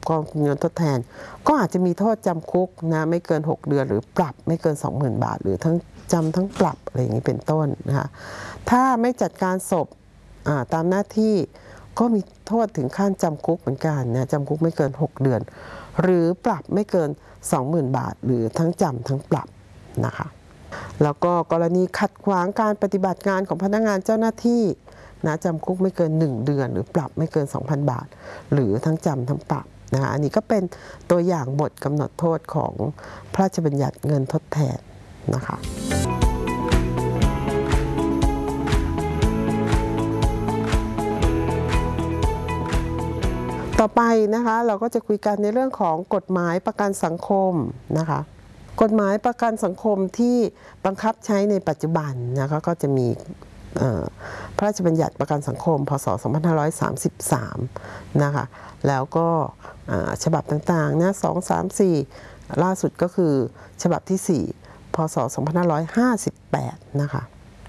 กองทุนเงินทดแทนก็อาจจะมีโทษจำคุกนะไม่เกิน6 เดือนหรือปรับไม่เกิน 20,000 บาทหรือทั้งจำทั้งปรับอะไรอย่างนี้เป็นต้นนะคะถ้าไม่จัดการศพตามหน้าที่ก็มีโทษถึงขั้นจำคุกเหมือนกันนะจำคุกไม่เกิน6 เดือนหรือปรับไม่เกิน 20,000 บาทหรือทั้งจำทั้งปรับนะคะแล้วก็กรณีขัดขวางการปฏิบัติงานของพนักงานเจ้าหน้าที่นะจำคุกไม่เกิน1 เดือนหรือปรับไม่เกิน 2,000 บาทหรือทั้งจำทั้งปรับนะคะอันนี้ก็เป็นตัวอย่างบทกำหนดโทษของพระราชบัญญัติเงินทดแทนนะคะต่อไปนะคะเราก็จะคุยกันในเรื่องของกฎหมายประกันสังคมนะคะกฎหมายประกันสังคมที่บังคับใช้ในปัจจุบันนะคะก็จะมีพระราชบัญญัติประกันสังคมพศ 2533 นะคะแล้วก็ฉบับต่างๆนะ2, 3, 4ล่าสุดก็คือฉบับที่ 4 พศ 2558 นะคะ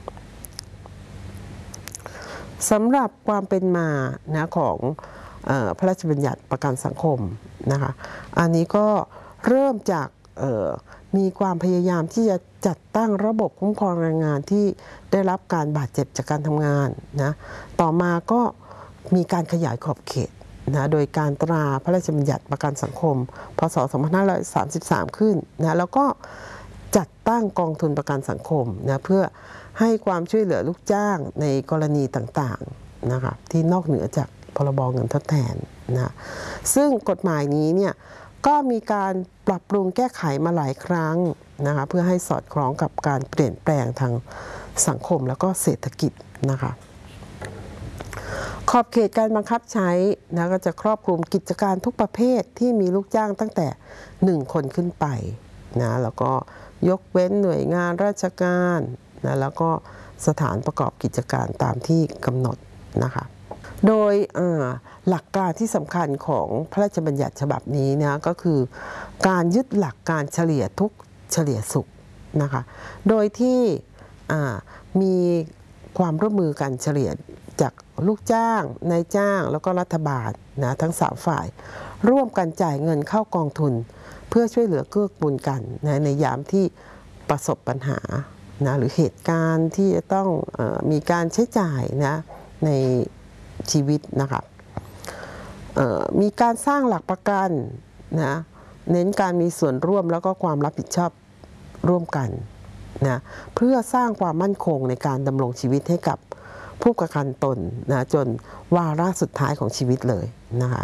สำหรับความเป็นมานะของพระราชบัญญัติประกันสังคมนะคะอันนี้ก็เริ่มจากมีความพยายามที่จะจัดตั้งระบบคุ้มครองแรงงานที่ได้รับการบาดเจ็บจากการทำงานนะต่อมาก็มีการขยายขอบเขตนะโดยการตราพระราชบัญญัติประกันสังคมพศ 2533 ขึ้นนะแล้วก็จัดตั้งกองทุนประกันสังคมนะเพื่อให้ความช่วยเหลือลูกจ้างในกรณีต่างๆนะคะที่นอกเหนือจากพรบเงินทดแทนนะซึ่งกฎหมายนี้เนี่ยก็มีการปรับปรุงแก้ไขมาหลายครั้งนะคะเพื่อให้สอดคล้องกับการเปลี่ยนแปลงทางสังคมแล้วก็เศรษฐกิจนะคะขอบเขตการบังคับใช้นะก็จะครอบคลุมกิจการทุกประเภทที่มีลูกจ้างตั้งแต่1 คนขึ้นไปนะแล้วก็ยกเว้นหน่วยงานราชการนะแล้วก็สถานประกอบกิจการตามที่กำหนดนะคะโดยหลักการที่สำคัญของพระราชบัญญัติฉบับนี้นะก็คือการยึดหลักการเฉลี่ยทุกข์เฉลี่ยสุขนะคะโดยที่มีความร่วมมือกันเฉลี่ยจากลูกจ้างนายจ้างแล้วก็รัฐบาลนะทั้ง3 ฝ่ายร่วมกันจ่ายเงินเข้ากองทุนเพื่อช่วยเหลือเกื้อกูลกันนะในยามที่ประสบปัญหานะหรือเหตุการณ์ที่จะต้องมีการใช้จ่ายนะในชีวิตนะคะมีการสร้างหลักประกันนะเน้นการมีส่วนร่วมแล้วก็ความรับผิดชอบร่วมกันนะเพื่อสร้างความมั่นคงในการดำรงชีวิตให้กับผู้ประกันตนนะจนวาระสุดท้ายของชีวิตเลยนะคะ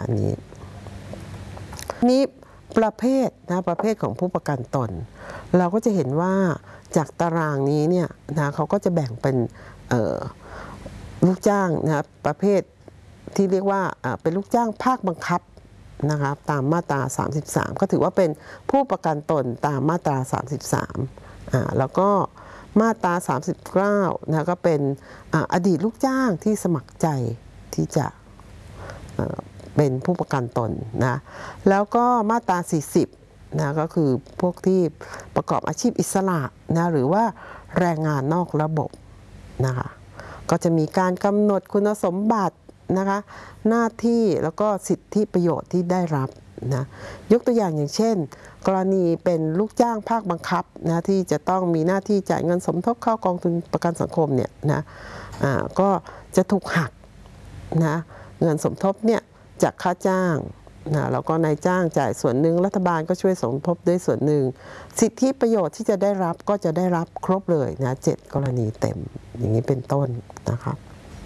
นี้ประเภทนะประเภทของผู้ประกันตนเราก็จะเห็นว่าจากตารางนี้เนี่ยนะเขาก็จะแบ่งเป็นลูกจ้างนะประเภทที่เรียกว่าเป็นลูกจ้างภาคบังคับนะคะตามมาตรา 33 ก็ถือว่าเป็นผู้ประกันตนตามมาตรา 33แล้วก็มาตรา 39นะก็เป็นอดีตลูกจ้างที่สมัครใจที่จะเป็นผู้ประกันตนนะแล้วก็มาตรา 40นะก็คือพวกที่ประกอบอาชีพอิสระนะหรือว่าแรงงานนอกระบบนะคะก็จะมีการกำหนดคุณสมบัตินะคะหน้าที่แล้วก็สิทธิประโยชน์ที่ได้รับนะยกตัวอย่างเช่นกรณีเป็นลูกจ้างภาคบังคับนะที่จะต้องมีหน้าที่จ่ายเงินสมทบเข้ากองทุนประกันสังคมเนี่ยนะก็จะถูกหักนะเงินสมทบเนี่ยจากค่าจ้างนะแล้วก็นายจ้างจ่ายส่วนหนึ่งรัฐบาลก็ช่วยสมทบด้วยส่วนหนึ่งสิทธิประโยชน์ที่จะได้รับก็จะได้รับครบเลยนะ7 กรณีเต็มอย่างนี้เป็นต้นนะครับ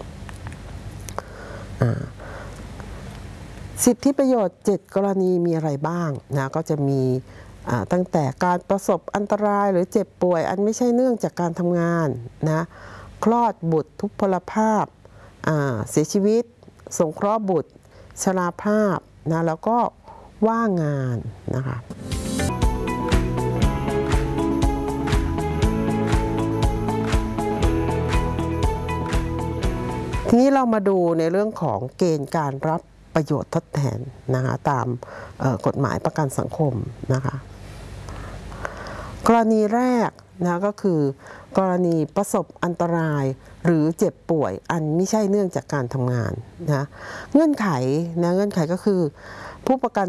สิทธิประโยชน์7 กรณีมีอะไรบ้างนะก็จะมีตั้งแต่การประสบอันตรายหรือเจ็บป่วยอันไม่ใช่เนื่องจากการทำงานนะคลอดบุตรทุพพลภาพเสียชีวิตสงเคราะห์บุตรชราภาพนะแล้วก็ว่างงานนะคะทีนี้เรามาดูในเรื่องของเกณฑ์การรับประโยชน์ทดแทนนะคะตามกฎหมายประกันสังคมนะคะกรณีแรกนะก็คือกรณีประสบอันตรายหรือเจ็บป่วยอันไม่ใช่เนื่องจากการทำงานนะเงื่อนไขก็คือผู้ประกัน